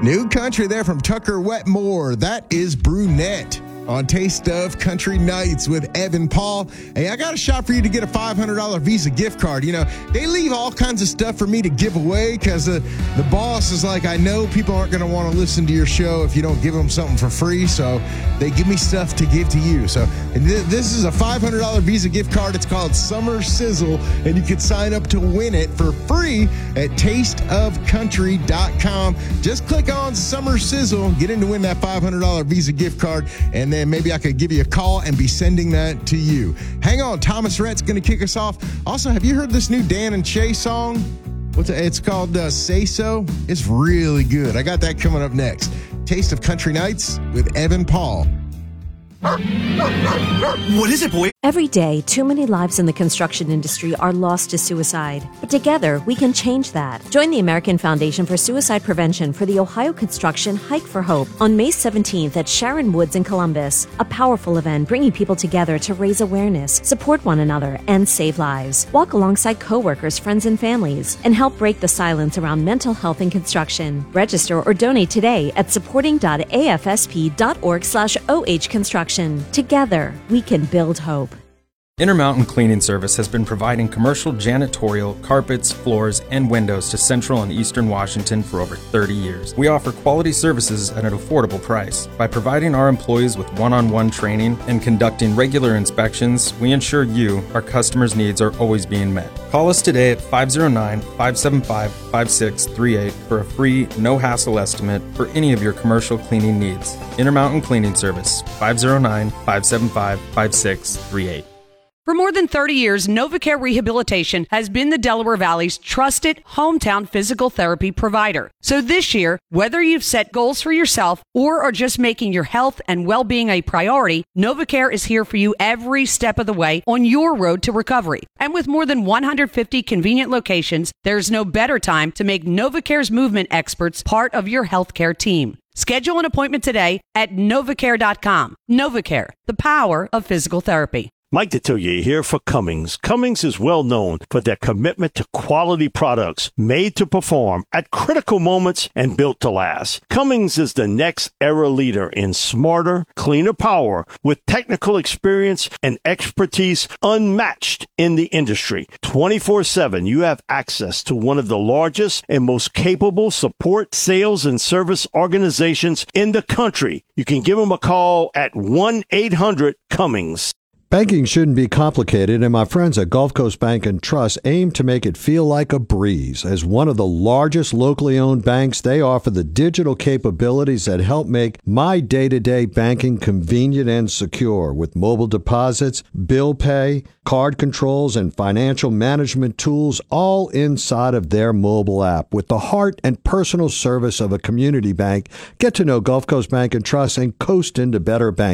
New country there from Tucker Wetmore. That is Brunette on Taste of Country Nights with Evan Paul. Hey, I got a shot for you to get a $500 Visa gift card. You know, they leave all kinds of stuff for me to give away because the boss is like, I know people aren't going to want to listen to your show if you don't give them something for free, so they give me stuff to give to you. So this is a $500 Visa gift card. It's called Summer Sizzle, and you can sign up to win it for free at tasteofcountry.com. Just click on Summer Sizzle, get in to win that $500 Visa gift card, and then maybe I could give you a call and be sending that to you. Hang on, Thomas Rhett's going to kick us off. Also, have you heard this new Dan and Shay song? It's called Say So. It's really good. I got that coming up next. Taste of Country Nights with Evan Paul. What is it, boy? Every day, too many lives in the construction industry are lost to suicide. But together, we can change that. Join the American Foundation for Suicide Prevention for the Ohio Construction Hike for Hope on May 17th at Sharon Woods in Columbus. A powerful event bringing people together to raise awareness, support one another, and save lives. Walk alongside coworkers, friends, and families, and help break the silence around mental health in construction. Register or donate today at supporting.afsp.org/OH Construction. Together, we can build hope. Intermountain Cleaning Service has been providing commercial janitorial, carpets, floors, and windows to Central and Eastern Washington for over 30 years. We offer quality services at an affordable price. By providing our employees with one-on-one training and conducting regular inspections, we ensure you, our customers' needs are always being met. Call us today at 509-575-5638 for a free, no-hassle estimate for any of your commercial cleaning needs. Intermountain Cleaning Service, 509-575-5638. For more than 30 years, NovaCare Rehabilitation has been the Delaware Valley's trusted hometown physical therapy provider. So this year, whether you've set goals for yourself or are just making your health and well-being a priority, NovaCare is here for you every step of the way on your road to recovery. And with more than 150 convenient locations, there's no better time to make NovaCare's movement experts part of your healthcare team. Schedule an appointment today at novacare.com. NovaCare, the power of physical therapy. Mike Detillier here for Cummings. Cummings is well known for their commitment to quality products made to perform at critical moments and built to last. Cummings is the next era leader in smarter, cleaner power with technical experience and expertise unmatched in the industry. 24/7, you have access to one of the largest and most capable support, sales, and service organizations in the country. You can give them a call at 1-800-CUMMINGS. Banking shouldn't be complicated, and my friends at Gulf Coast Bank and Trust aim to make it feel like a breeze. As one of the largest locally owned banks, they offer the digital capabilities that help make my day-to-day banking convenient and secure with mobile deposits, bill pay, card controls, and financial management tools all inside of their mobile app. With the heart and personal service of a community bank, get to know Gulf Coast Bank and Trust and coast into better banking.